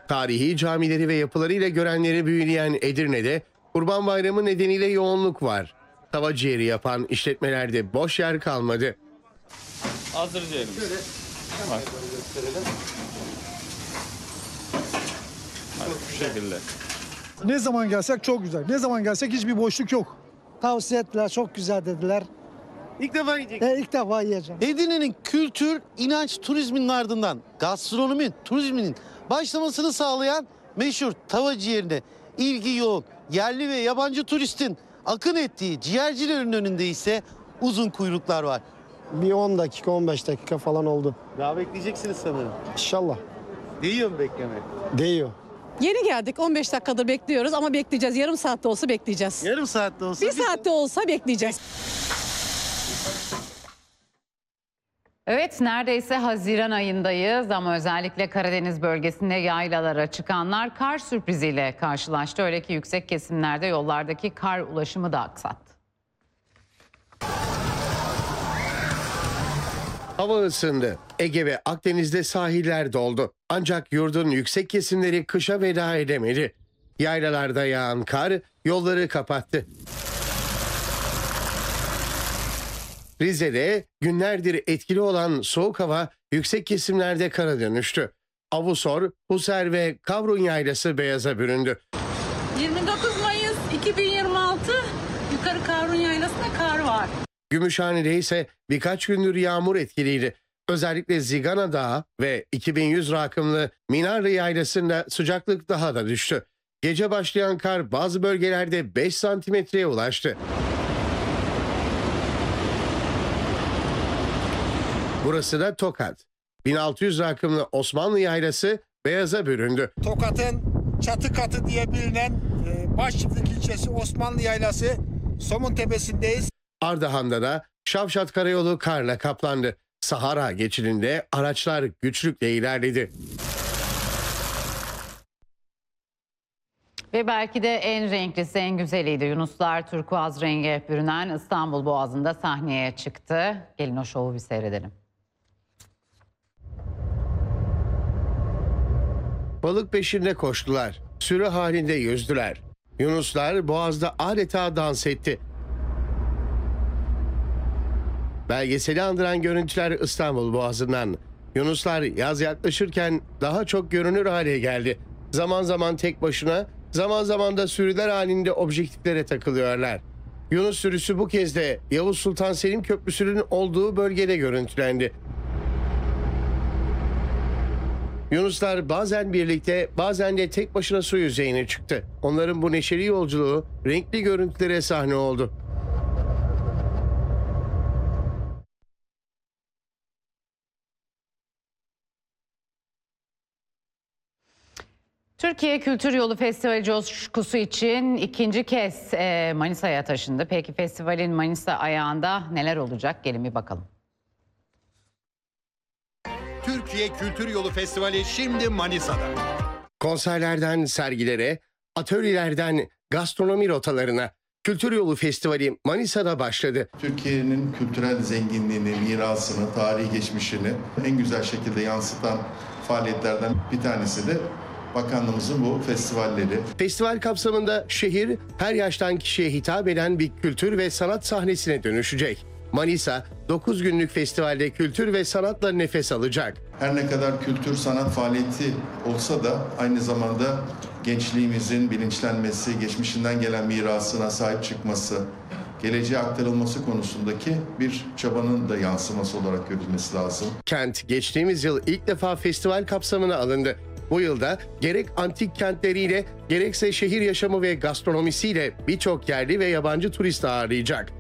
Tarihi camileri ve yapılarıyla görenleri büyüleyen Edirne'de Kurban Bayramı nedeniyle yoğunluk var. Tava ciğeri yapan işletmelerde boş yer kalmadı. Hazır ciğerimiz. Tamam. Bu şekilde. Ne zaman gelsek çok güzel. Ne zaman gelsek hiçbir boşluk yok. Tavsiye ettiler, çok güzel dediler. İlk defa yiyecek. İlk defa yiyeceğim. Edirne'nin kültür, inanç, turizminin ardından gastronomi, turizminin başlamasını sağlayan meşhur tava ciğerine ilgi yoğun yerli ve yabancı turistin akın ettiği ciğercilerin önünde ise uzun kuyruklar var. Bir 10 dakika, 15 dakika falan oldu. Daha bekleyeceksiniz sanırım. İnşallah. Değiyor mu beklemek? Değiyor. Yeni geldik, 15 dakikadır bekliyoruz ama bekleyeceğiz. Yarım saatte olsa bekleyeceğiz. Yarım saatte olsa. Bir saatte olsa bekleyeceğiz. Evet, neredeyse Haziran ayındayız ama özellikle Karadeniz bölgesinde yaylalara çıkanlar kar sürpriziyle karşılaştı. Öyle ki yüksek kesimlerde yollardaki kar ulaşımı da aksattı. Hava ısındı. Ege ve Akdeniz'de sahiller doldu. Ancak yurdun yüksek kesimleri kışa veda edemedi. Yaylalarda yağan kar yolları kapattı. Rize'de günlerdir etkili olan soğuk hava yüksek kesimlerde kara dönüştü. Avusor, Huser ve Kavrun yaylası beyaza büründü. 29 Mayıs 2026 yukarı Kavrun Yaylası'nda kar var. Gümüşhane'de ise birkaç gündür yağmur etkiliydi. Özellikle Zigana Dağı ve 2100 rakımlı Minarlı Yaylası'nda sıcaklık daha da düştü. Gece başlayan kar bazı bölgelerde 5 santimetreye ulaştı. Burası da Tokat. 1600 rakımlı Osmanlı Yaylası beyaza büründü. Tokat'ın çatı katı diye bilinen Başçıplık ilçesi Osmanlı Yaylası Somun Tepesi'ndeyiz. Ardahan'da da Şavşat Karayolu karla kaplandı. Sahara geçidinde araçlar güçlükle ilerledi. Ve belki de en renklisi, en güzeliydi. Yunuslar turkuaz renge bürünen İstanbul Boğazı'nda sahneye çıktı. Gelin o şovu bir seyredelim. Balık peşinde koştular. Sürü halinde yüzdüler. Yunuslar boğazda adeta dans etti. Belgeseli andıran görüntüler İstanbul Boğazı'ndan. Yunuslar yaz yaklaşırken daha çok görünür hale geldi. Zaman zaman tek başına, zaman zaman da sürüler halinde objektiflere takılıyorlar. Yunus sürüsü bu kez de Yavuz Sultan Selim Köprüsü'nün olduğu bölgede görüntülendi. Yunuslar bazen birlikte, bazen de tek başına su yüzeyine çıktı. Onların bu neşeli yolculuğu renkli görüntülere sahne oldu. Türkiye Kültür Yolu Festivali coşkusu için ikinci kez Manisa'ya taşındı. Peki festivalin Manisa ayağında neler olacak? Gelin bir bakalım. Türkiye Kültür Yolu Festivali şimdi Manisa'da. Konserlerden sergilere, atölyelerden gastronomi rotalarına Kültür Yolu Festivali Manisa'da başladı. Türkiye'nin kültürel zenginliğini, mirasını, tarihi geçmişini en güzel şekilde yansıtan faaliyetlerden bir tanesi de bakanlığımızın bu festivalleri. Festival kapsamında şehir her yaştan kişiye hitap eden bir kültür ve sanat sahnesine dönüşecek. Manisa 9 günlük festivalde kültür ve sanatla nefes alacak. Her ne kadar kültür sanat faaliyeti olsa da aynı zamanda gençliğimizin bilinçlenmesi, geçmişinden gelen mirasına sahip çıkması, geleceğe aktarılması konusundaki bir çabanın da yansıması olarak görülmesi lazım. Kent geçtiğimiz yıl ilk defa festival kapsamına alındı. Bu yılda gerek antik kentleriyle gerekse şehir yaşamı ve gastronomisiyle birçok yerli ve yabancı turist ağırlayacak.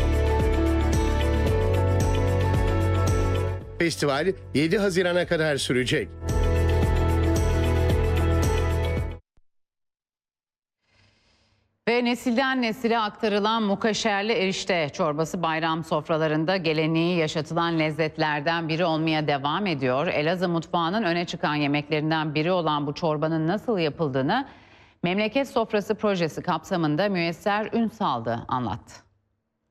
Festival 7 Haziran'a kadar sürecek. Ve nesilden nesile aktarılan mukaşerli erişte çorbası bayram sofralarında geleneği yaşatılan lezzetlerden biri olmaya devam ediyor. Elazığ mutfağının öne çıkan yemeklerinden biri olan bu çorbanın nasıl yapıldığını Memleket Sofrası projesi kapsamında Müyesser Ünsal'dı anlattı.